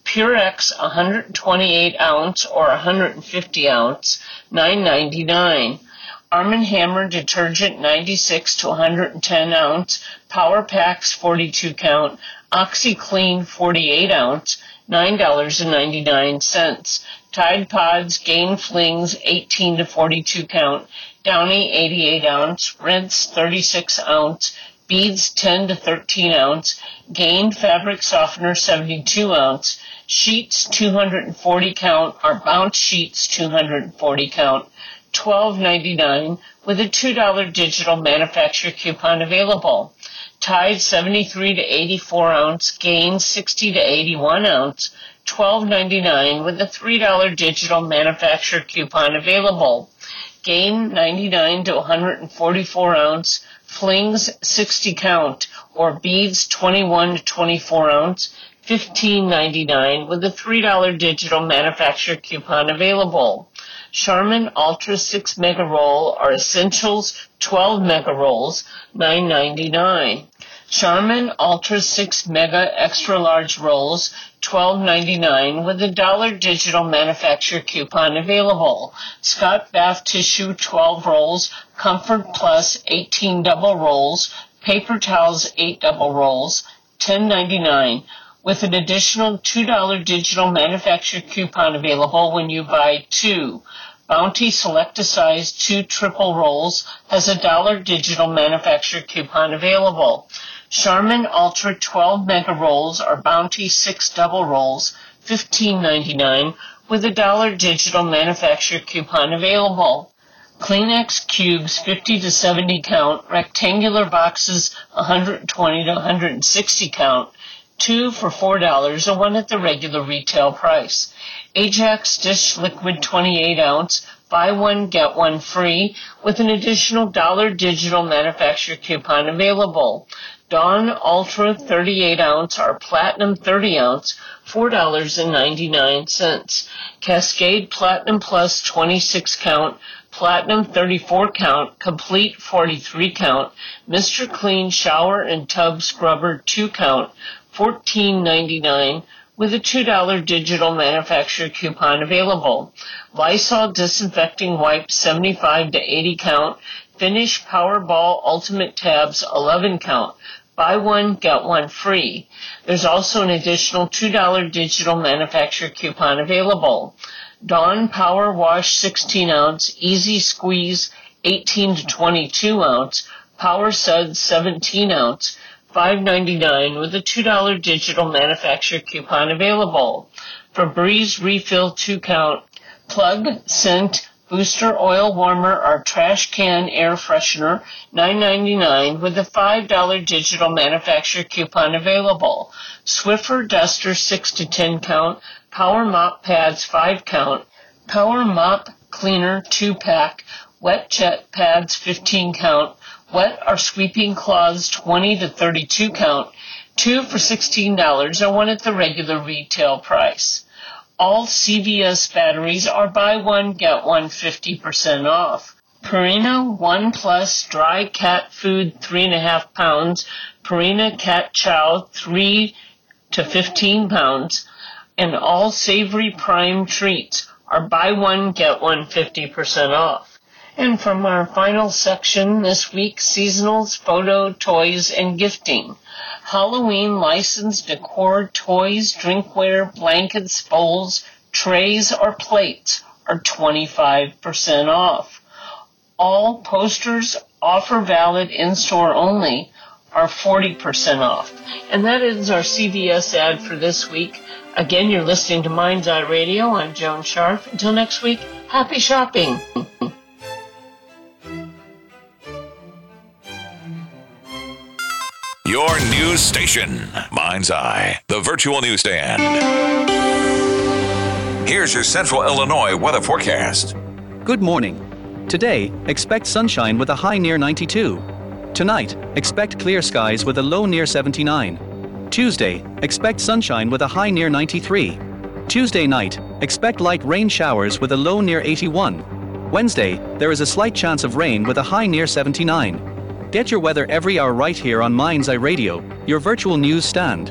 Purex one hundred twenty-eight ounce or one hundred fifty ounce, nine ninety-nine. Arm and Hammer detergent ninety-six to one hundred ten ounce, Power Packs forty-two count, OxyClean forty-eight ounce, nine dollars and ninety-nine cents. Tide Pods Gain Flings eighteen to forty-two count, Downy eighty-eight ounce, Rinse thirty-six ounce, Beads ten to thirteen ounce, Gain Fabric Softener seventy-two ounce, Sheets two hundred forty count or Bounce Sheets two hundred forty count, twelve ninety-nine with a two dollar digital manufacturer coupon available. Tide seventy-three to eighty-four ounce, Gain sixty to eighty-one ounce, twelve ninety-nine with a three dollar digital manufacturer coupon available. Gain ninety-nine to one hundred forty-four ounce, Flings sixty count or Beads twenty-one to twenty-four ounce, fifteen ninety-nine with a three dollar digital manufacturer coupon available. Charmin Ultra six Mega Roll or Essentials twelve Mega Rolls, nine ninety-nine. Charmin Ultra six Mega Extra Large Rolls, twelve ninety-nine with a dollar digital manufacturer coupon available. Scott Bath Tissue twelve rolls, Comfort Plus eighteen double rolls, Paper Towels eight double rolls, ten ninety-nine. With an additional two dollar digital manufacturer coupon available when you buy two. Bounty Select-A-Size two triple rolls has a dollar digital manufacturer coupon available. Charmin Ultra twelve Mega Rolls or Bounty six double rolls, fifteen ninety-nine with a dollar digital manufacturer coupon available. Kleenex Cubes fifty to seventy count, rectangular boxes one hundred twenty to one hundred sixty count, two for four dollars or one at the regular retail price. Ajax Dish Liquid twenty-eight ounce, buy one, get one free, with an additional dollar digital manufacturer coupon available. Dawn Ultra thirty-eight ounce or Platinum thirty ounce, four dollars and ninety-nine cents. Cascade Platinum Plus twenty-six count, Platinum thirty-four count, Complete forty-three count, Mister Clean Shower and Tub Scrubber two count, fourteen ninety-nine with a two dollars digital manufacturer coupon available. Lysol disinfecting wipes seventy-five to eighty count, Finish Powerball Ultimate Tabs eleven count. Buy one, get one free. There's also an additional two dollars digital manufacturer coupon available. Dawn Power Wash sixteen ounce, Easy Squeeze eighteen to twenty-two ounce, Power Suds seventeen ounce, five ninety-nine with a two dollars digital manufacturer coupon available. Febreze Refill two count, Plug Scent Booster Oil Warmer or Trash Can Air Freshener nine ninety-nine with a five dollars digital manufacturer coupon available. Swiffer Duster six to ten count, Power Mop Pads five count, Power Mop Cleaner two pack, Wet Jet Pads fifteen count, Wet or Sweeping Cloths twenty to thirty-two count, two for sixteen dollars or one at the regular retail price. All C V S batteries are buy one, get one fifty percent off. Purina One Plus Dry Cat Food three and a half pounds, Purina Cat Chow three to fifteen pounds, and all Savory Prime treats are buy one, get one fifty percent off. And from our final section this week, seasonals, photo, toys, and gifting. Halloween licensed decor, toys, drinkware, blankets, bowls, trays, or plates are twenty-five percent off. All posters, offer valid in-store only, are forty percent off. And that is our C V S ad for this week. Again, you're listening to Mind's Eye Radio. I'm Joan Sharf. Until next week, happy shopping. Your news station, Mind's Eye, the virtual newsstand. Here's your Central Illinois weather forecast. Good morning. Today, expect sunshine with a high near ninety-two. Tonight, expect clear skies with a low near seventy-nine. Tuesday, expect sunshine with a high near ninety-three. Tuesday night, expect light rain showers with a low near eighty-one. Wednesday, there is a slight chance of rain with a high near seventy-nine. Get your weather every hour right here on Mind's Eye Radio, your virtual news stand.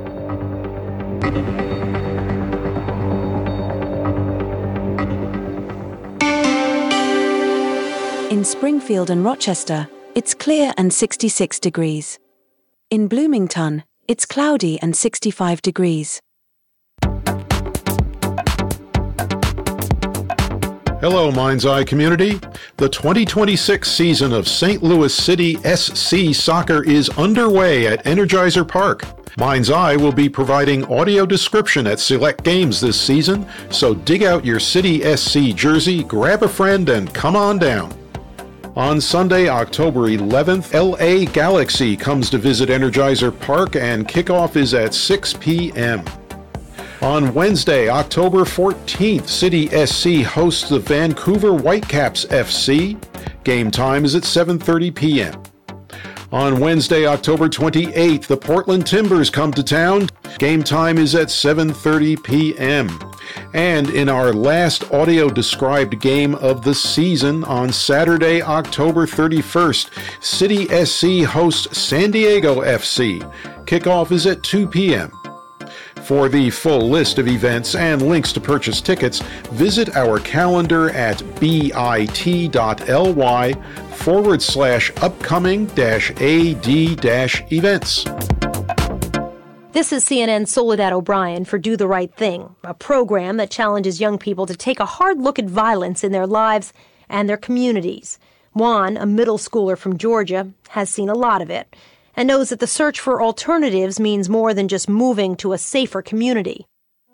In Springfield and Rochester, it's clear and sixty-six degrees. In Bloomington, it's cloudy and sixty-five degrees. Hello, Mind's Eye community. The twenty twenty-six season of Saint Louis City S C Soccer is underway at Energizer Park. Mind's Eye will be providing audio description at select games this season, so dig out your City S C jersey, grab a friend, and come on down. On Sunday, October eleventh, L A Galaxy comes to visit Energizer Park, and kickoff is at six p.m. On Wednesday, October fourteenth, City S C hosts the Vancouver Whitecaps F C. Game time is at seven thirty p.m. On Wednesday, October twenty-eighth, the Portland Timbers come to town. Game time is at seven thirty p.m. And in our last audio-described game of the season, on Saturday, October thirty-first, City S C hosts San Diego F C. Kickoff is at two p.m. For the full list of events and links to purchase tickets, visit our calendar at bit.ly forward slash upcoming dash AD dash events. This is C N N's Soledad O'Brien for Do the Right Thing, a program that challenges young people to take a hard look at violence in their lives and their communities. Juan, a middle schooler from Georgia, has seen a lot of it, and knows that the search for alternatives means more than just moving to a safer community.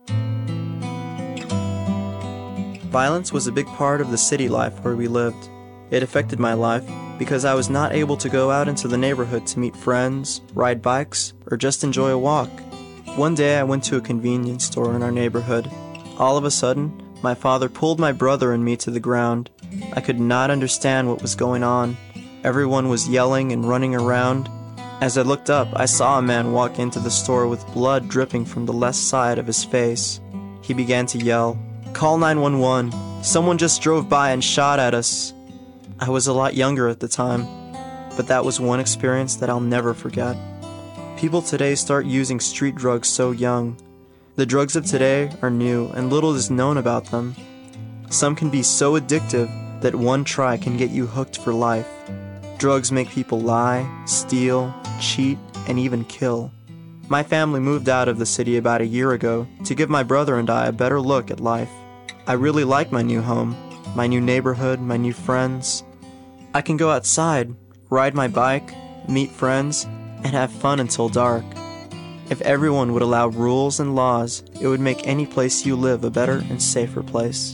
Violence was a big part of the city life where we lived. It affected my life because I was not able to go out into the neighborhood to meet friends, ride bikes, or just enjoy a walk. One day I went to a convenience store in our neighborhood. All of a sudden, my father pulled my brother and me to the ground. I could not understand what was going on. Everyone was yelling and running around. As I looked up, I saw a man walk into the store with blood dripping from the left side of his face. He began to yell, "Call nine one one! Someone just drove by and shot at us!" I was a lot younger at the time, but that was one experience that I'll never forget. People today start using street drugs so young. The drugs of today are new and little is known about them. Some can be so addictive that one try can get you hooked for life. Drugs make people lie, steal, cheat, and even kill. My family moved out of the city about a year ago to give my brother and I a better look at life. I really like my new home, my new neighborhood, my new friends. I can go outside, ride my bike, meet friends, and have fun until dark. If everyone would allow rules and laws, it would make any place you live a better and safer place.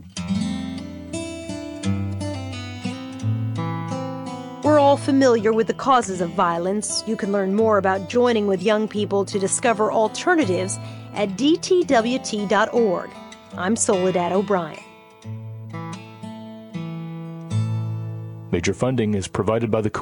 We're all familiar with the causes of violence. You can learn more about joining with young people to discover alternatives at d t w t dot org. I'm Soledad O'Brien. Major funding is provided by the